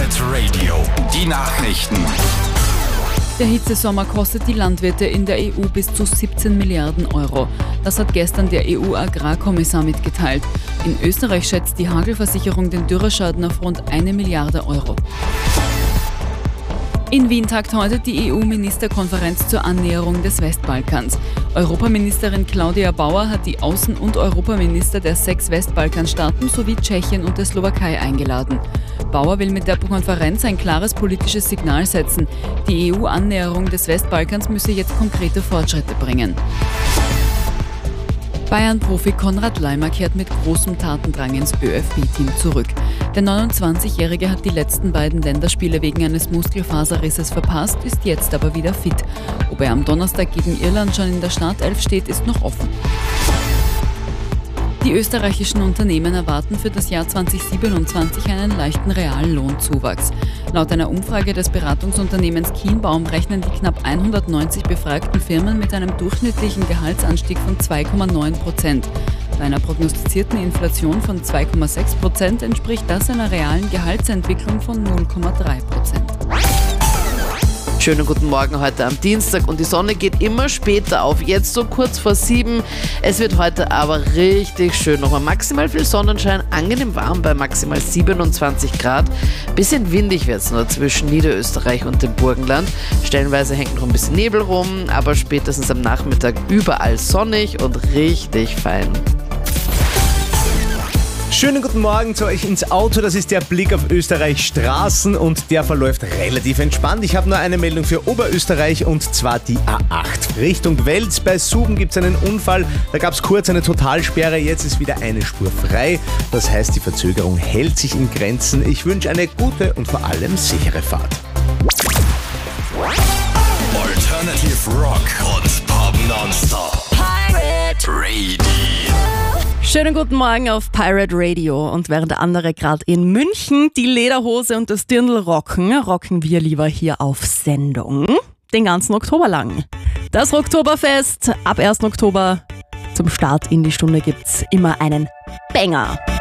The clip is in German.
Pirate Radio, die Nachrichten. Der Hitzesommer kostet die Landwirte in der EU bis zu 17 Milliarden Euro. Das hat gestern der EU-Agrarkommissar mitgeteilt. In Österreich schätzt die Hagelversicherung den Dürreschaden auf rund 1 Milliarde Euro. In Wien tagt heute die EU-Ministerkonferenz zur Annäherung des Westbalkans. Europaministerin Claudia Bauer hat die Außen- und Europaminister der 6 Westbalkanstaaten sowie Tschechien und der Slowakei eingeladen. Bauer will mit der Konferenz ein klares politisches Signal setzen. Die EU-Annäherung des Westbalkans müsse jetzt konkrete Fortschritte bringen. Bayern-Profi Konrad Laimer kehrt mit großem Tatendrang ins ÖFB-Team zurück. Der 29-Jährige hat die letzten beiden Länderspiele wegen eines Muskelfaserrisses verpasst, ist jetzt aber wieder fit. Ob er am Donnerstag gegen Irland schon in der Startelf steht, ist noch offen. Die österreichischen Unternehmen erwarten für das Jahr 2027 einen leichten Reallohnzuwachs. Laut einer Umfrage des Beratungsunternehmens Kienbaum rechnen die knapp 190 befragten Firmen mit einem durchschnittlichen Gehaltsanstieg von 2,9%. Bei einer prognostizierten Inflation von 2,6% entspricht das einer realen Gehaltsentwicklung von 0,3%. Schönen guten Morgen heute am Dienstag und die Sonne geht immer später auf, jetzt so kurz vor 7. Es wird heute aber richtig schön. Nochmal maximal viel Sonnenschein, angenehm warm bei maximal 27 Grad. Bisschen windig wird es nur zwischen Niederösterreich und dem Burgenland. Stellenweise hängt noch ein bisschen Nebel rum, aber spätestens am Nachmittag überall sonnig und richtig fein. Schönen guten Morgen zu euch ins Auto. Das ist der Blick auf Österreichs Straßen und der verläuft relativ entspannt. Ich habe nur eine Meldung für Oberösterreich und zwar die A8. Richtung Wels bei Suben gibt es einen Unfall. Da gab es kurz eine Totalsperre, jetzt ist wieder eine Spur frei. Das heißt, die Verzögerung hält sich in Grenzen. Ich wünsche eine gute und vor allem sichere Fahrt. Alternative Rock und Pop Nonstop. Pirate Radio. Schönen guten Morgen auf Pirate Radio. Und während andere gerade in München die Lederhose und das Dirndl rocken wir lieber hier auf Sendung. Den ganzen Oktober lang. Das Oktoberfest ab 1. Oktober zum Start in die Stunde gibt's immer einen Banger.